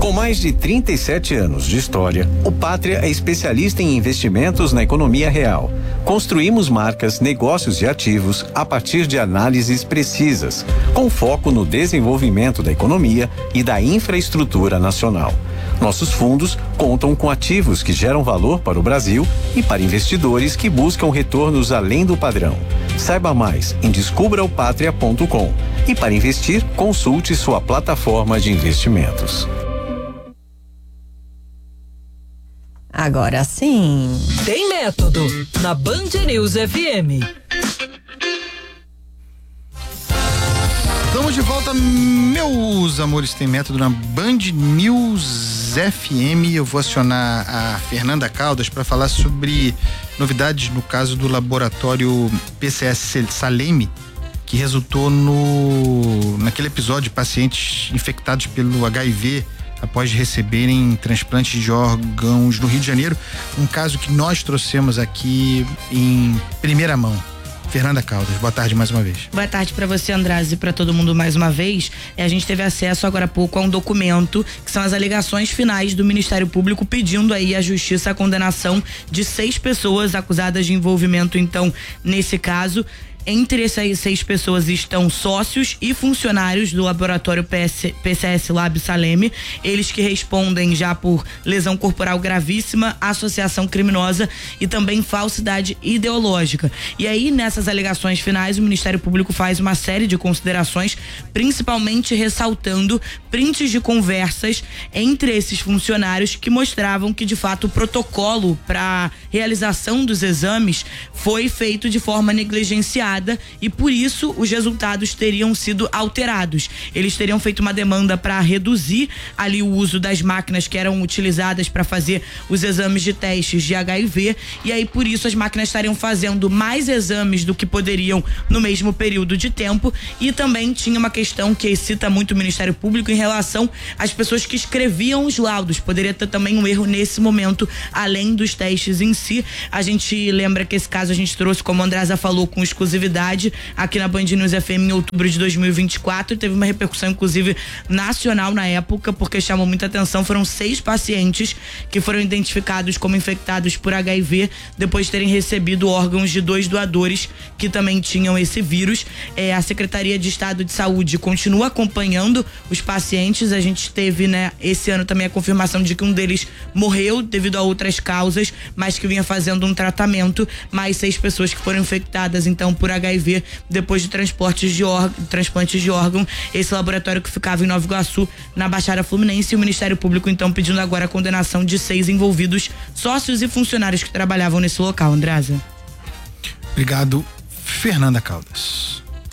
Com mais de 37 anos de história, o Pátria é especialista em investimentos na economia real. Construímos marcas, negócios e ativos a partir de análises precisas, com foco no desenvolvimento da economia e da infraestrutura nacional. Nossos fundos contam com ativos que geram valor para o Brasil e para investidores que buscam retornos além do padrão. Saiba mais em descubraopatria.com e para investir, consulte sua plataforma de investimentos. Agora sim. Tem método na Band News FM. Estamos de volta, meus amores, tem método na Band News FM. Eu vou acionar a Fernanda Caldas para falar sobre novidades no caso do laboratório PCS Salem, que resultou naquele episódio de pacientes infectados pelo HIV após receberem transplantes de órgãos no Rio de Janeiro, um caso que nós trouxemos aqui em primeira mão. Fernanda Caldas, boa tarde mais uma vez. Boa tarde para você, Andrazzi, e para todo mundo mais uma vez. A gente teve acesso agora há pouco a um documento que são as alegações finais do Ministério Público pedindo aí à Justiça a condenação de 6 pessoas acusadas de envolvimento, então, nesse caso. Entre essas 6 pessoas estão sócios e funcionários do laboratório PCS Lab Salem, eles que respondem já por lesão corporal gravíssima, associação criminosa e também falsidade ideológica. E aí, nessas alegações finais, o Ministério Público faz uma série de considerações, principalmente ressaltando prints de conversas entre esses funcionários que mostravam que, de fato, o protocolo para realização dos exames foi feito de forma negligenciada e por isso os resultados teriam sido alterados. Eles teriam feito uma demanda para reduzir ali o uso das máquinas que eram utilizadas para fazer os exames de testes de HIV e aí por isso as máquinas estariam fazendo mais exames do que poderiam no mesmo período de tempo e também tinha uma questão que cita muito o Ministério Público em relação às pessoas que escreviam os laudos. Poderia ter também um erro nesse momento, além dos testes em si. A gente lembra que esse caso a gente trouxe, como a Andresa falou, com exclusividade aqui na Band News FM em outubro de 2024, teve uma repercussão inclusive nacional na época, porque chamou muita atenção. Foram 6 pacientes que foram identificados como infectados por HIV depois de terem recebido órgãos de 2 doadores que também tinham esse vírus. A Secretaria de Estado de Saúde continua acompanhando os pacientes. A gente teve, esse ano também a confirmação de que um deles morreu devido a outras causas, mas que vinha fazendo um tratamento. Mais 6 pessoas que foram infectadas então por HIV depois de transplantes de órgão. Esse laboratório que ficava em Nova Iguaçu, na Baixada Fluminense, e o Ministério Público então pedindo agora a condenação de 6 envolvidos, sócios e funcionários que trabalhavam nesse local. Andresa. Obrigado, Fernanda Caldas.